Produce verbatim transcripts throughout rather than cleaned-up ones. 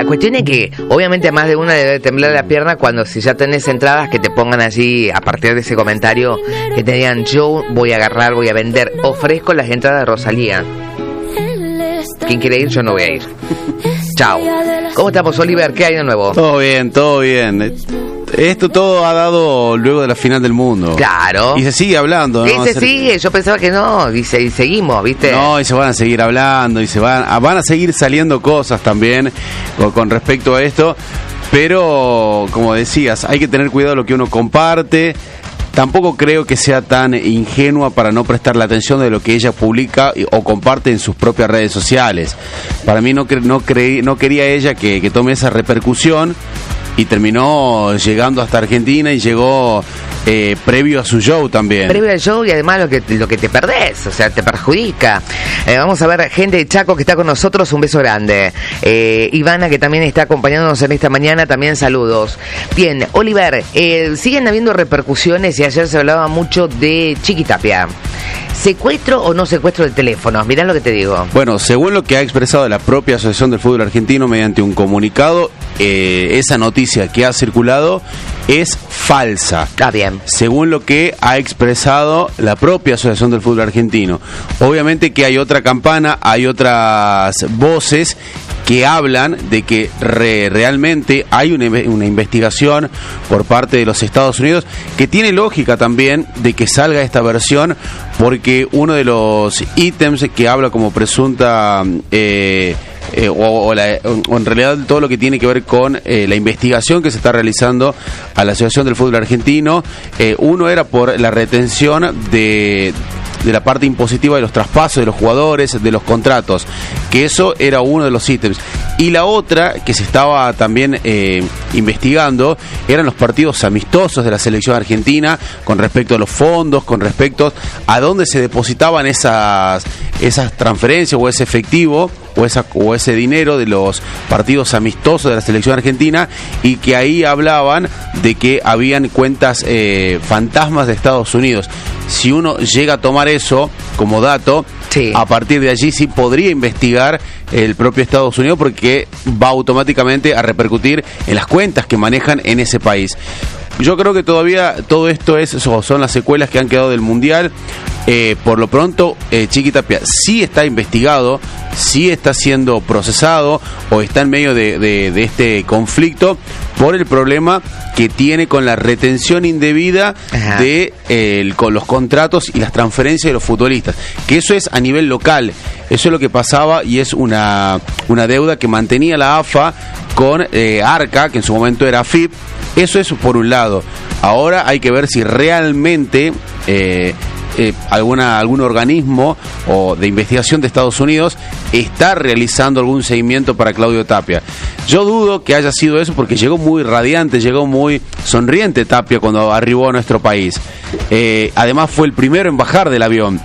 La cuestión es que, obviamente, a más de una le debe temblar la pierna cuando, si ya tenés entradas, que te pongan allí, a partir de ese comentario, que te digan, yo voy a agarrar, voy a vender, ofrezco las entradas de Rosalía. ¿Quién quiere ir? Yo no voy a ir. Chao. ¿Cómo estamos, Oliver? ¿Qué hay de nuevo? Todo bien, todo bien. Esto todo ha dado luego de la final del mundo. Claro. Y se sigue hablando, ¿no? Y se sigue, yo pensaba que no, y, se, y seguimos, ¿viste? No, y se van a seguir hablando, y se van, van a seguir saliendo cosas también con, con respecto a esto. Pero, como decías, hay que tener cuidado lo que uno comparte. Tampoco creo que sea tan ingenua para no prestarle atención de lo que ella publica o comparte en sus propias redes sociales. Para mí no, cre- no, cre- no quería ella que, que tome esa repercusión, y terminó llegando hasta Argentina y llegó eh, previo a su show también. Previo al show, y además lo que, lo que te perdés, o sea, te perjudica. Eh, vamos a ver gente de Chaco que está con nosotros, un beso grande. Eh, Ivana, que también está acompañándonos en esta mañana, también saludos. Bien, Oliver, eh, siguen habiendo repercusiones, y ayer se hablaba mucho de Chiquitapia. ¿Secuestro o no secuestro del teléfono? Mirá lo que te digo. Bueno, según lo que ha expresado la propia Asociación del Fútbol Argentino mediante un comunicado, eh, esa noticia que ha circulado es falsa. Está bien. Según lo que ha expresado la propia Asociación del Fútbol Argentino. Obviamente que hay otra campana, hay otras voces que hablan de que re, realmente hay una, una investigación por parte de los Estados Unidos, que tiene lógica también de que salga esta versión, porque uno de los ítems que habla como presunta eh, eh, o, o, la, o en realidad todo lo que tiene que ver con eh, la investigación que se está realizando a la Asociación del Fútbol Argentino, eh, uno era por la retención de de la parte impositiva de los traspasos de los jugadores, de los contratos, que eso era uno de los ítems. Y la otra que se estaba también eh, investigando eran los partidos amistosos de la selección argentina con respecto a los fondos, con respecto a dónde se depositaban esas, esas transferencias o ese efectivo o, esa, o ese dinero de los partidos amistosos de la selección argentina, y que ahí hablaban de que habían cuentas eh, fantasmas de Estados Unidos. Si uno llega a tomar eso como dato, sí, a partir de allí sí podría investigar el propio Estados Unidos, porque va automáticamente a repercutir en las cuentas que manejan en ese país. Yo creo que todavía todo esto es son las secuelas que han quedado del Mundial. Eh, por lo pronto, eh, Chiquitapia sí está investigado, sí está siendo procesado o está en medio de, de, de este conflicto por el problema que tiene con la retención indebida Ajá. de eh, con los contratos y las transferencias de los futbolistas, que eso es a nivel local. Eso es lo que pasaba, y es una, una deuda que mantenía la A F A con eh, Arca, que en su momento era A F I P. Eso es por un lado. Ahora hay que ver si realmente eh, eh, alguna algún organismo o de investigación de Estados Unidos está realizando algún seguimiento para Claudio Tapia. Yo dudo que haya sido eso, porque llegó muy radiante, llegó muy sonriente Tapia cuando arribó a nuestro país. Eh, además fue el primero en bajar del avión.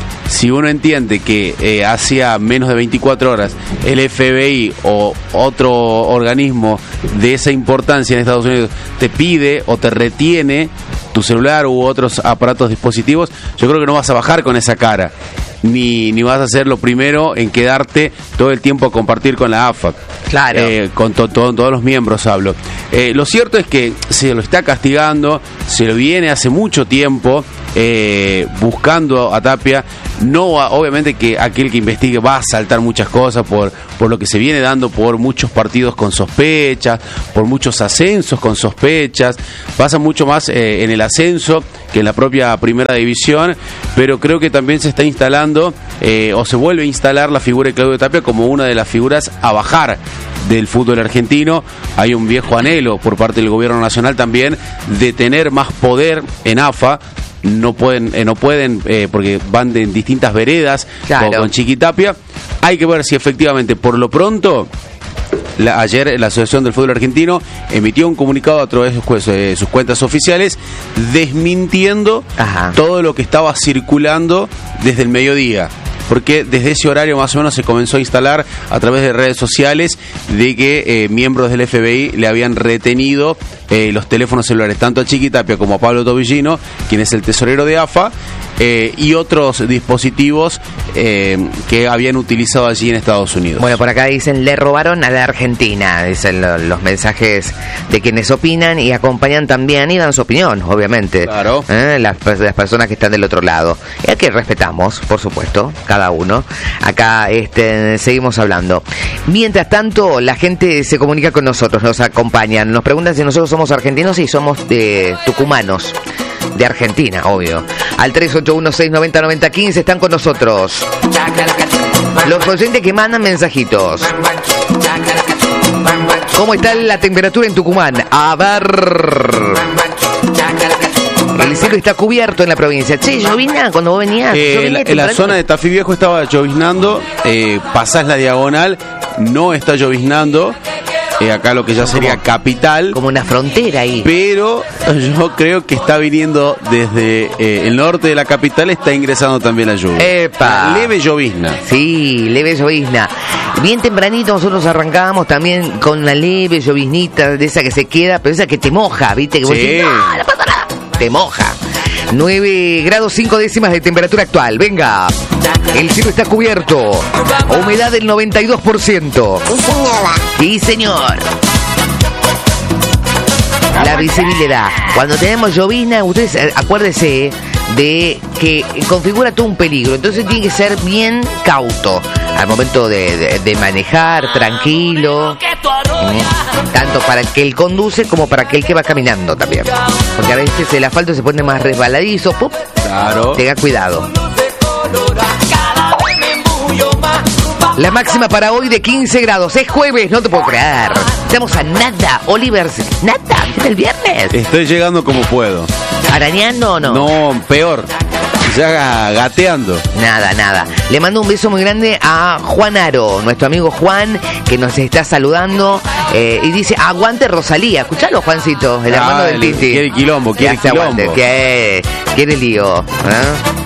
Si uno entiende que eh, hacía menos de veinticuatro horas el F B I o otro organismo de esa importancia en Estados Unidos te pide o te retiene tu celular u otros aparatos dispositivos, yo creo que no vas a bajar con esa cara, ni, ni vas a ser lo primero en quedarte todo el tiempo a compartir con la A F A. Claro. Eh, con to, to, todos los miembros hablo. Eh, lo cierto es que se lo está castigando, se lo viene hace mucho tiempo eh, buscando a Tapia. No, obviamente que aquel que investigue va a saltar muchas cosas por, por lo que se viene dando, por muchos partidos con sospechas, por muchos ascensos con sospechas. Pasa mucho más eh, en el ascenso que en la propia primera división, pero creo que también se está instalando eh, o se vuelve a instalar la figura de Claudio Tapia como una de las figuras a bajar del fútbol argentino. Hay un viejo anhelo por parte del gobierno nacional también de tener más poder en A F A. No pueden, eh, no pueden eh, porque van de distintas veredas claro. con, con Chiquitapia. Hay que ver si efectivamente, por lo pronto, la, ayer la Asociación del Fútbol Argentino emitió un comunicado a través de sus cuentas oficiales desmintiendo Ajá. todo lo que estaba circulando desde el mediodía. Porque desde ese horario más o menos se comenzó a instalar a través de redes sociales de que eh, miembros del F B I le habían retenido eh, los teléfonos celulares tanto a Chiquitapia como a Pablo Tobillino, quien es el tesorero de A F A, eh, y otros dispositivos eh, que habían utilizado allí en Estados Unidos. Bueno, por acá dicen, le robaron a la Argentina, dicen lo, los mensajes de quienes opinan y acompañan también y dan su opinión, obviamente. Claro. ¿Eh? Las, las personas que están del otro lado. Y a que respetamos, por supuesto, cada uno. Acá este, seguimos hablando. Mientras tanto, la gente se comunica con nosotros, nos acompañan, nos preguntan si nosotros somos argentinos y somos de tucumanos. De Argentina, obvio. Al tres ocho uno, seis nueve cero, nueve cero uno cinco están con nosotros los oyentes que mandan mensajitos. ¿Cómo está la temperatura en Tucumán? A ver. El cielo está cubierto en la provincia. Che, llovina cuando vos venías. Eh, la, en la zona de Tafí Viejo estaba lloviznando. Eh, pasás la diagonal, no está lloviznando. Eh, acá lo que ya sería como, capital. Como una frontera ahí. Pero yo creo que está viniendo desde eh, el norte de la capital, está ingresando también la lluvia. ¡Epa! Leve llovizna. Sí, leve llovizna. Bien tempranito nosotros arrancábamos también con una leve lloviznita de esa que se queda, pero esa que te moja, ¿viste? Que vos sí. decís, no, no pasa nada. Te moja. nueve grados cinco décimas de temperatura actual. Venga. El cielo está cubierto. Humedad del noventa y dos por ciento. Sí, señor. La visibilidad. Cuando tenemos llovizna, ustedes acuérdense de que configura todo un peligro. Entonces tiene que ser bien cauto al momento de, de, de manejar, tranquilo. Tanto para el que él conduce como para aquel que va caminando también. Porque a veces el asfalto se pone más resbaladizo. ¡Pum! Claro. Tenga cuidado. La máxima para hoy de quince grados. Es jueves, no te puedo creer. Estamos a nada, Oliver. Nada, ¿viste el viernes? Estoy llegando como puedo. ¿Arañando o no? No, peor. Ya gateando. Nada, nada. Le mando un beso muy grande a Juan Aro, nuestro amigo Juan, que nos está saludando. Eh, y dice, aguante Rosalía. Escuchalo, Juancito, el hermano del Titi. Quiere quilombo, quiere quilombo. Aguante, quiere, quiere lío. ¿Eh?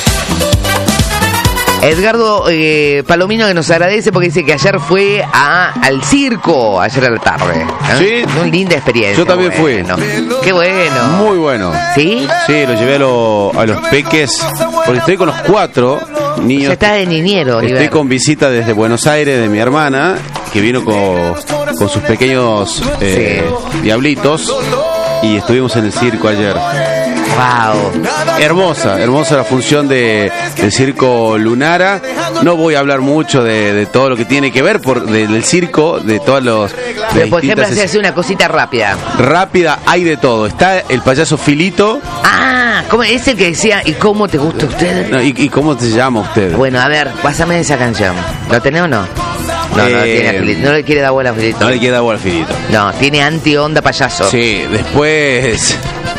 Edgardo eh, Palomino, que nos agradece porque dice que ayer fue a, al circo, ayer a la tarde. ¿Eh? Sí. Una linda experiencia. Yo también bueno. fui. Qué bueno. Muy bueno. ¿Sí? Sí, lo llevé a, lo, a los peques, porque estoy con los cuatro niños. Ya está de niñero, Estoy Oliver. con visita desde Buenos Aires de mi hermana, que vino con, con sus pequeños eh, sí. diablitos, y estuvimos en el circo ayer. Wow. Hermosa, hermosa la función de, del circo Lunara. No voy a hablar mucho de, de todo lo que tiene que ver por, de, del circo, de todos los... Pero por ejemplo, se hace una cosita rápida. Rápida, hay de todo. Está el payaso Filito. Ah, ¿cómo es el que decía, ¿y cómo te gusta usted? No, ¿y, ¿Y cómo se llama usted? Bueno, a ver, pásame esa canción. ¿Lo tenés o no? No, eh, no, tiene a Filito. No le quiere dar bola a Filito. No le quiere dar bola a Filito. No, tiene anti-onda payaso. Sí, después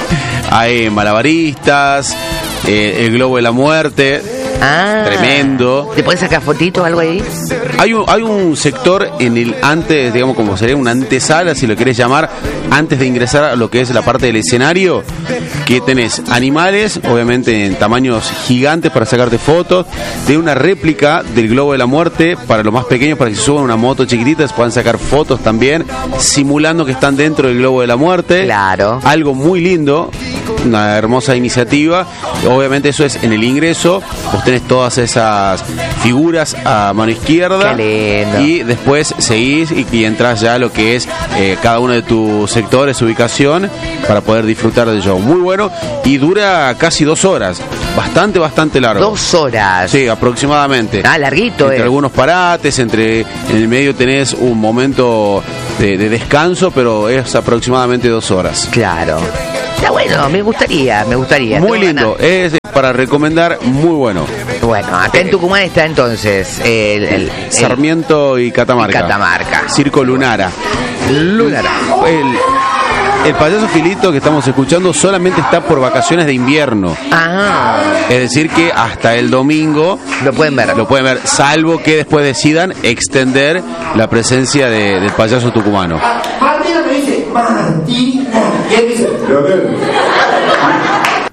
hay malabaristas, eh, el globo de la muerte. Ah, tremendo. ¿Te puedes sacar fotito o algo ahí? Hay un, hay un sector en el antes, digamos, como sería una antesala, si lo querés llamar, antes de ingresar a lo que es la parte del escenario, que tenés animales, obviamente en tamaños gigantes para sacarte fotos, de una réplica del globo de la muerte para los más pequeños, para que se suban a una moto chiquitita, se puedan sacar fotos también, simulando que están dentro del globo de la muerte. Claro. Algo muy lindo, una hermosa iniciativa. Obviamente eso es en el ingreso. Vos tenés todas esas figuras a mano izquierda. Qué lindo. Y después seguís y, y entras ya a lo que es eh, cada uno de tus sectores, su ubicación, para poder disfrutar del show. Muy bueno y dura casi dos horas. Bastante, bastante largo. Dos horas. Sí, aproximadamente. Ah, larguito, Entre eh. algunos parates, entre en el medio tenés un momento de, de descanso, pero es aproximadamente dos horas. Claro. Está bueno, me gustaría, me gustaría. Muy lindo, es para recomendar, muy bueno. Bueno, acá en Tucumán está entonces el, el, el Sarmiento y Catamarca. Y Catamarca. Circo Lunara. Lunara. El, el payaso Filito que estamos escuchando solamente está por vacaciones de invierno. Ah. Es decir que hasta el domingo lo pueden ver. Lo pueden ver, salvo que después decidan extender la presencia de, del payaso tucumano. Martina me dice, Martina. Y él dice,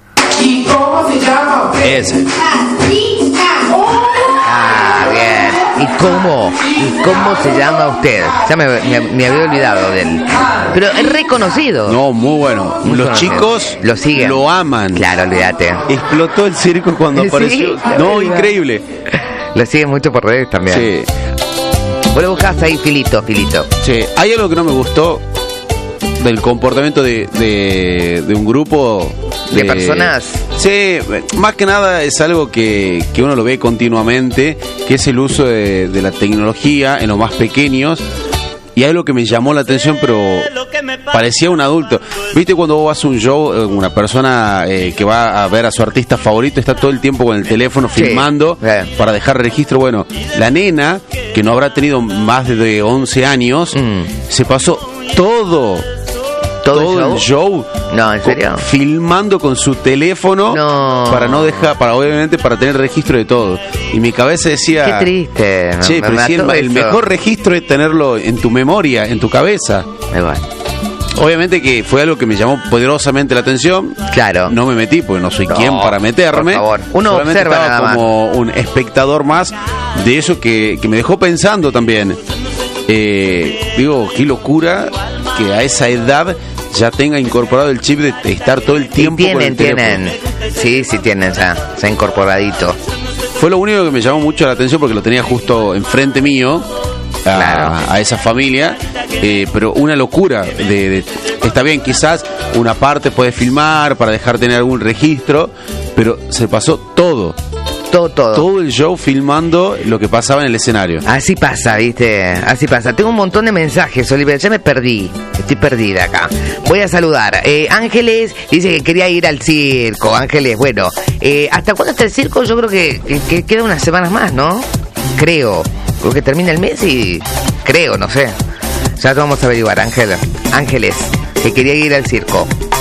¿y cómo se llama? Ese. Ah, bien. ¿Y cómo? ¿Y cómo se llama usted? Ya me, me, me había olvidado de él. Pero es reconocido. No, muy bueno. Muy Los conocido. chicos Lo siguen. lo aman. Claro, olvídate. Explotó el circo cuando Sí, apareció. la No, verdad. increíble. Lo siguen mucho por redes también. Sí, Vos lo buscás ahí, Filito, Filito. sí. Hay algo que no me gustó del comportamiento de, de, de un grupo ¿De personas? Sí, más que nada es algo que, que uno lo ve continuamente, que es el uso de, de la tecnología en los más pequeños. Y algo que me llamó la atención, pero parecía un adulto. ¿Viste cuando vos vas a un show, eh, una persona eh, que va a ver a su artista favorito está todo el tiempo con el teléfono Sí, filmando eh. para dejar registro? Bueno, la nena, que no habrá tenido más de once años, Mm. se pasó todo, ¿Todo, todo el el show? show No, ¿en serio? co- filmando con su teléfono No. para no dejar, para obviamente para tener registro de todo. Y mi cabeza decía, Qué triste. che, me pero si el, mató el eso. mejor registro es tenerlo en tu memoria, en tu cabeza. Ahí va. Obviamente que fue algo que me llamó poderosamente la atención. Claro. No me metí porque no soy No, quien para meterme. por favor. Uno Solamente observa estaba nada más. como un espectador más de eso que, que me dejó pensando también. Eh, digo, qué locura que a esa edad ya tenga incorporado el chip de estar todo el Sí, tiempo con tienen, el teléfono. tienen. Sí, sí tienen ya. Se ha incorporadito. Fue lo único que me llamó mucho la atención porque lo tenía justo enfrente mío a, Claro. a esa familia, eh, pero una locura. De, de- está bien, quizás una parte puede filmar para dejar tener algún registro, pero se pasó todo, Todo, todo. todo el show filmando lo que pasaba en el escenario. Así pasa, ¿viste? Así pasa. Tengo un montón de mensajes, Oliver. Ya me perdí. Estoy perdida acá. Voy a saludar. Eh, Ángeles dice que quería ir al circo. Ángeles, bueno. Eh, ¿Hasta cuándo está el circo? Yo creo que, que, que quedan unas semanas más, ¿no? Creo. Creo que termina el mes y... Creo, no sé. Ya lo vamos a averiguar, Ángel. Ángeles, que quería ir al circo.